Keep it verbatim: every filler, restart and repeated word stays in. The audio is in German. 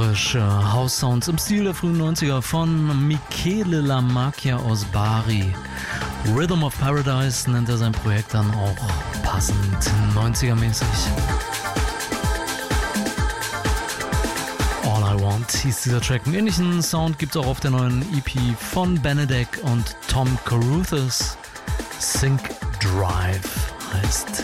frische House-Sounds im Stil der frühen neunziger von Michele La Macchia aus Bari. Rhythm of Paradise nennt er sein Projekt dann auch passend neunziger-mäßig. All I Want hieß dieser Track. Einen ähnlichen Sound gibt es auch auf der neuen E P von Benedek und Tom Caruthers. Sync Drive heißt